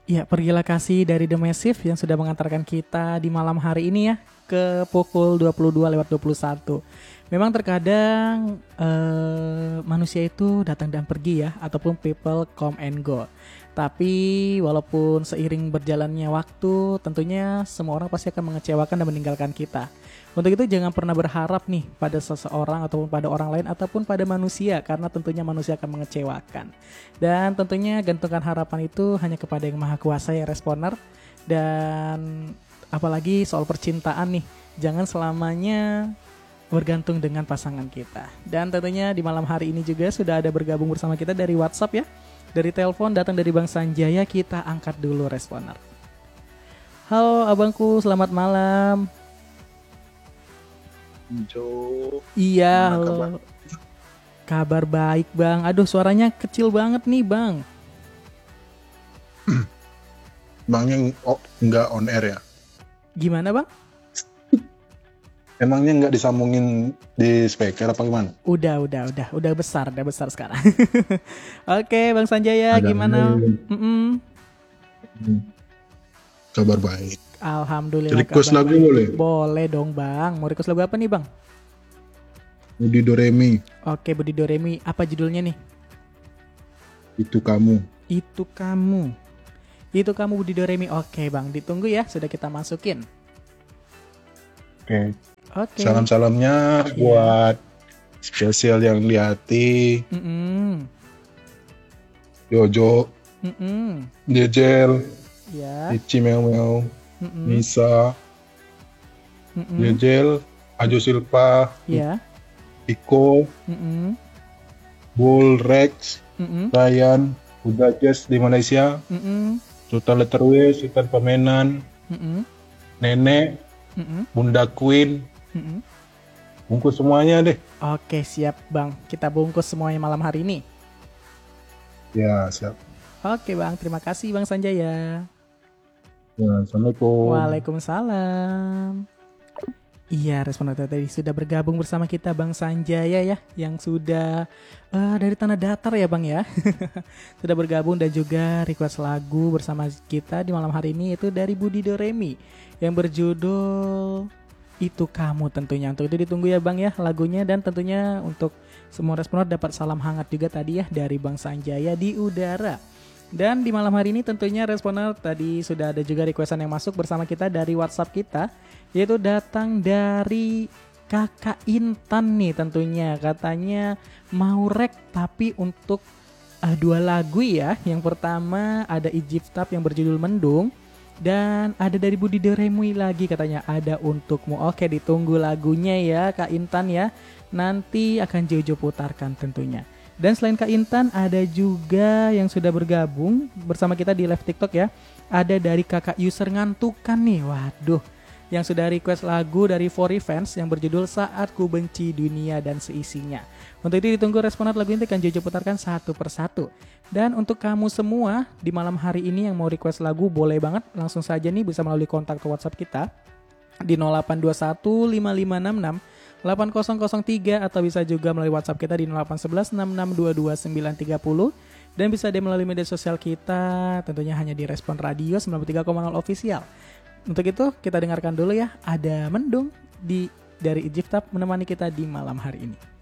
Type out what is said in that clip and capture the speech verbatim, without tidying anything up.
Ya, pergilah kasih dari The Massive yang sudah mengantarkan kita di malam hari ini ya ke pukul dua puluh dua lewat dua puluh satu. Memang terkadang eh, manusia itu datang dan pergi ya, ataupun people come and go. Tapi walaupun seiring berjalannya waktu, tentunya semua orang pasti akan mengecewakan dan meninggalkan kita. Untuk itu jangan pernah berharap nih pada seseorang ataupun pada orang lain ataupun pada manusia, karena tentunya manusia akan mengecewakan. Dan tentunya gantungkan harapan itu hanya kepada yang maha kuasa ya Responer. Dan apalagi soal percintaan nih, jangan selamanya bergantung dengan pasangan kita. Dan tentunya di malam hari ini juga sudah ada bergabung bersama kita dari WhatsApp ya. Dari telepon datang dari Bang Sanjaya, kita angkat dulu Responer. Halo abangku, selamat malam. Jo. Iya, halo. Kabar? Kabar baik bang. Aduh suaranya kecil banget nih bang. Bangnya oh, nggak on air ya? Gimana bang? Emangnya nggak disambungin di speaker apa gimana? Udah, udah, udah, udah besar, udah besar sekarang. Oke, Bang Sanjaya, ada gimana? Hmm. Kabar baik. Alhamdulillah. Request lagu baik. Boleh? Boleh dong, Bang. Mau request lagu apa nih, Bang? Budi Doremi. Oke, Budi Doremi. Apa judulnya nih? Itu kamu. Itu kamu. Itu kamu Budi Doremi. Oke, Bang. Ditunggu ya, sudah kita masukin. Oke. Oke. Salam-salamnya yeah. buat spesial yang di hati. Mm-mm. Jojo. Mm-mm. Jejel. Ya. Ici Meow Meow. Mm-mm. Nisa. Mm-mm. Jejel. Ajo Silpa. Ya. Iko. Mm-mm. Bull Rex. Mm-mm. Ryan. Uda Jazz di Malaysia. Mm-mm. Sultan Letterway. Sultan Pamenan. Mm-mm. Nenek. Mm-mm. Bunda Queen. Mm-mm. Bungkus semuanya deh. Oke siap bang, kita bungkus semuanya malam hari ini. Ya siap. Oke bang, terima kasih Bang Sanjaya. Ya, Assalamualaikum. Waalaikumsalam. Iya, responden tadi sudah bergabung bersama kita Bang Sanjaya ya, yang sudah uh, dari Tanah Datar ya Bang ya. Sudah bergabung dan juga request lagu bersama kita di malam hari ini, itu dari Budi Doremi yang berjudul Itu Kamu tentunya. Untuk itu ditunggu ya Bang ya lagunya, dan tentunya untuk semua responden dapat salam hangat juga tadi ya dari Bang Sanjaya di udara. Dan di malam hari ini tentunya responden tadi sudah ada juga requestan yang masuk bersama kita dari WhatsApp kita, yaitu datang dari Kakak Intan nih tentunya. Katanya mau rek tapi untuk uh, dua lagu ya. Yang pertama ada Egyptap yang berjudul Mendung, dan ada dari Budi Doremi lagi katanya ada Untukmu. Oke, ditunggu lagunya ya Kak Intan ya. Nanti akan Jojo putarkan tentunya. Dan selain Kak Intan ada juga yang sudah bergabung bersama kita di live TikTok ya. Ada dari Kakak User Ngantukan nih. Waduh, yang sudah request lagu dari Fori Fans yang berjudul Saat Ku Benci Dunia dan Seisinya. Untuk itu ditunggu responan lagu ini akan Jojo putarkan satu persatu. Dan untuk kamu semua di malam hari ini yang mau request lagu, boleh banget langsung saja nih bisa melalui kontak ke WhatsApp kita di nol delapan dua satu lima lima enam enam delapan nol nol tiga, atau bisa juga melalui WhatsApp kita di nol delapan satu satu enam enam dua dua sembilan tiga nol, dan bisa dia melalui media sosial kita tentunya hanya di Respon Radio sembilan puluh tiga koma nol Official. Untuk itu kita dengarkan dulu ya, ada Mendung di dari Egyptap menemani kita di malam hari ini.